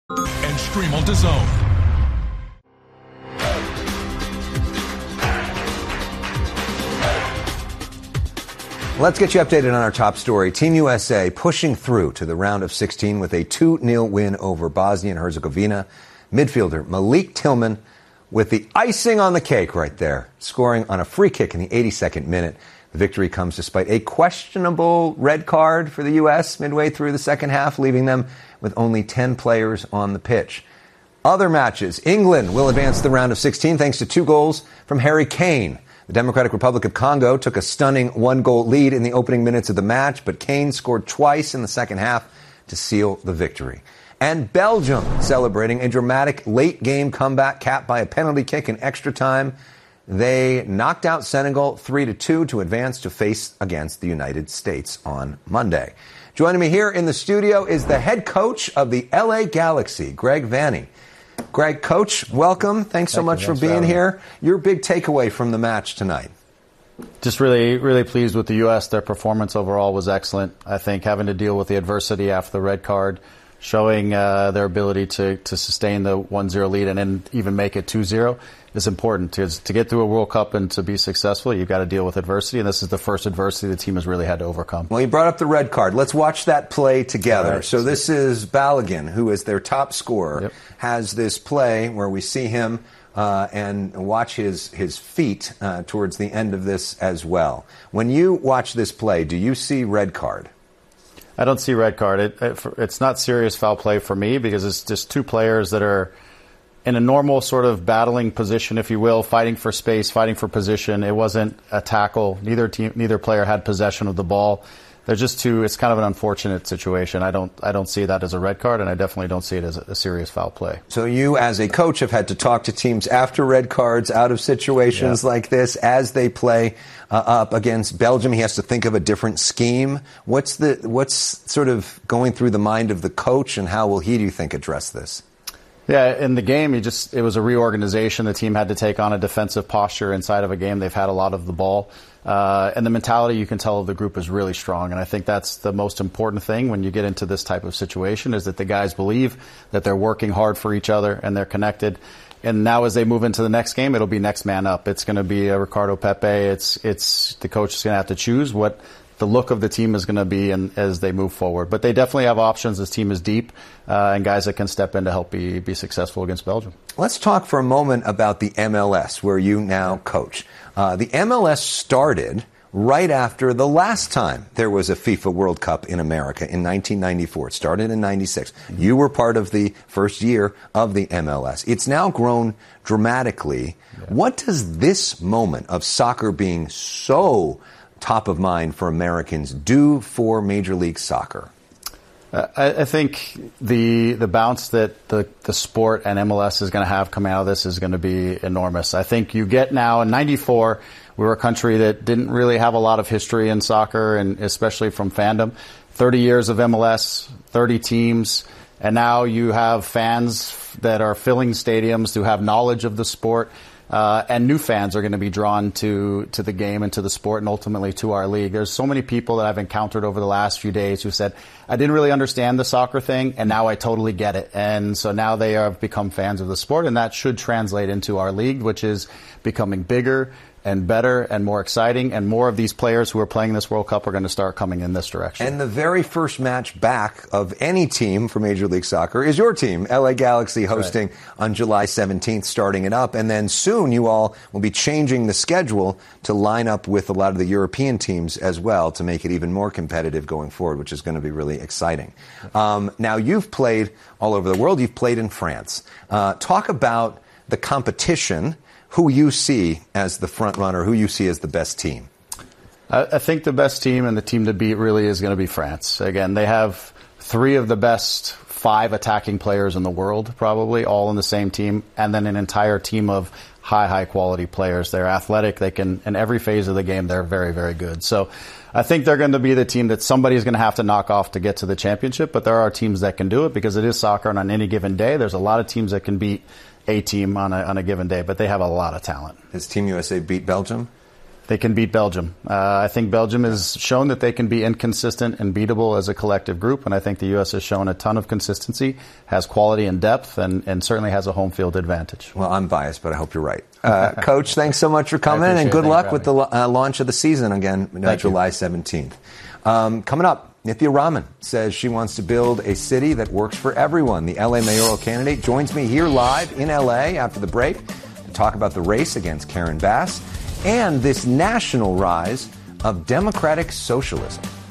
And stream on DAZN. Let's get you updated on our top story. Team USA pushing through to the round of 16 with a 2-0 win over Bosnia and Herzegovina. Midfielder Malik Tillman with the icing on the cake right there, scoring on a free kick in the 82nd minute. The victory comes despite a questionable red card for the U.S. midway through the second half, leaving them with only 10 players on the pitch. Other matches. England will advance to the round of 16 thanks to 2 goals from Harry Kane. The Democratic Republic of Congo took a stunning 1-goal lead in the opening minutes of the match, but Kane scored twice in the second half to seal the victory. And Belgium celebrating a dramatic late-game comeback capped by a penalty kick in extra time. They knocked out Senegal 3-2 to advance to face against the United States on Monday. Joining me here in the studio is the head coach of the LA Galaxy, Greg Vanney. Greg, Coach, welcome. Thanks so much for being here. Your big takeaway from the match tonight? Just really, really pleased with the U.S. Their performance overall was excellent. I think having to deal with the adversity after the red card, showing their ability to sustain the 1-0 lead and then even make it 2-0 is important. To get through a World Cup and to be successful, you've got to deal with adversity, and this is the first adversity the team has really had to overcome. Well, you brought up the red card. Let's watch that play together. Right. So this is Balogun, who is their top scorer, has this play where we see him and watch his feet towards the end of this as well. When you watch this play, do you see red card? I don't see red card. It's not serious foul play for me because it's just 2 players that are in a normal sort of battling position, if you will, fighting for space, fighting for position. It wasn't a tackle. Neither player had possession of the ball. They're just 2. It's kind of an unfortunate situation. I don't see that as a red card, and I definitely don't see it as a serious foul play. So you, as a coach, have had to talk to teams after red cards, out of situations like this, as they play up against Belgium. He has to think of a different scheme. What's sort of going through the mind of the coach, and how will he, do you think, address this? Yeah, in the game, it was a reorganization. The team had to take on a defensive posture inside of a game. They've had a lot of the ball. And the mentality, you can tell, of the group is really strong. And I think that's the most important thing when you get into this type of situation, is that the guys believe that they're working hard for each other and they're connected. And now as they move into the next game, it'll be next man up. It's going to be Ricardo Pepe. It's the coach is going to have to choose what the look of the team is going to be as they move forward. But they definitely have options. This team is deep, and guys that can step in to help be successful against Belgium. Let's talk for a moment about the MLS, where you now coach. The MLS started right after the last time there was a FIFA World Cup in America in 1994. It started in 96. You were part of the first year of the MLS. It's now grown dramatically. Yeah. What does this moment of soccer being so top of mind for Americans do for Major League Soccer? I think the bounce that the sport and MLS is going to have coming out of this is going to be enormous. I think you get now, in 94, we were a country that didn't really have a lot of history in soccer, and especially from fandom. 30 years of MLS, 30 teams, and now you have fans that are filling stadiums who have knowledge of the sport. And new fans are going to be drawn to the game and to the sport and ultimately to our league. There's so many people that I've encountered over the last few days who said, I didn't really understand the soccer thing, and now I totally get it. And so now they have become fans of the sport, and that should translate into our league, which is becoming bigger and better and more exciting, and more of these players who are playing this World Cup are going to start coming in this direction. And the very first match back of any team for Major League Soccer is your team, LA Galaxy, hosting on July 17th, starting it up. And then soon you all will be changing the schedule to line up with a lot of the European teams as well to make it even more competitive going forward, which is going to be really exciting. Now, you've played all over the world. You've played in France. Talk about the competition, who you see as the front runner, who you see as the best team. I think the best team and the team to beat really is going to be France. Again, they have 3 of the best 5 attacking players in the world, probably, all in the same team, and then an entire team of high quality players. They're athletic. They can, in every phase of the game, they're very, very good. So I think they're going to be the team that somebody's going to have to knock off to get to the championship, but there are teams that can do it because it is soccer, and on any given day, there's a lot of teams that can beat a team on a given day, but they have a lot of talent. Has Team USA beat Belgium? They can beat Belgium. I think Belgium has shown that they can be inconsistent and beatable as a collective group, and I think the U.S. has shown a ton of consistency, has quality and depth, and certainly has a home field advantage. Well, I'm biased, but I hope you're right. Coach, thanks so much for coming, and good luck with the launch of the season again, July 17th. Coming up, Nithya Raman says she wants to build a city that works for everyone. The L.A. mayoral candidate joins me here live in L.A. after the break to talk about the race against Karen Bass and this national rise of democratic socialism.